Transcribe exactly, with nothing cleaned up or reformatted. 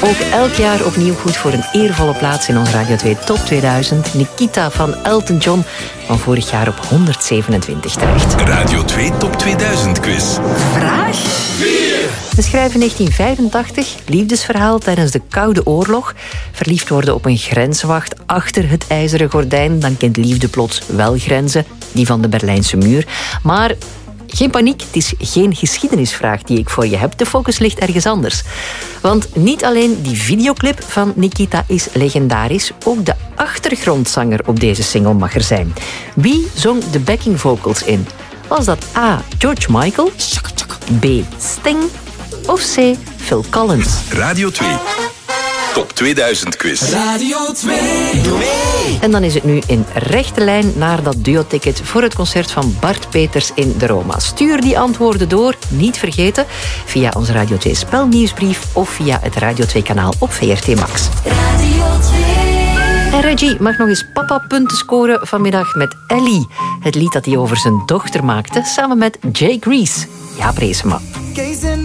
Ook elk jaar opnieuw goed voor een eervolle plaats in onze Radio twee Top tweeduizend. Nikita van Elton John van vorig jaar op honderdzevenentwintig terecht. Radio twee Top tweeduizend quiz. Vraag vier. We schrijven negentien vijfentachtig, liefdesverhaal tijdens de Koude Oorlog. Verliefd worden op een grenswacht achter het ijzeren gordijn. Dan kent liefde plots wel grenzen, die van de Berlijnse muur. Maar geen paniek, het is geen geschiedenisvraag die ik voor je heb. De focus ligt ergens anders. Want niet alleen die videoclip van Nikita is legendarisch, ook de achtergrondzanger op deze single mag er zijn. Wie zong de backing vocals in? Was dat A. George Michael, B. Sting of C. Phil Collins? Radio twee Top tweeduizend quiz. Radio twee. En dan is het nu in rechte lijn naar dat duo-ticket voor het concert van Bart Peters in de Roma. Stuur die antwoorden door, niet vergeten, via onze Radio twee spelnieuwsbrief of via het Radio twee kanaal op V R T Max. Radio twee. En Reggie mag nog eens papa-punten scoren vanmiddag met Ellie. Het lied dat hij over zijn dochter maakte, samen met Jay Grease. Ja, Breesema.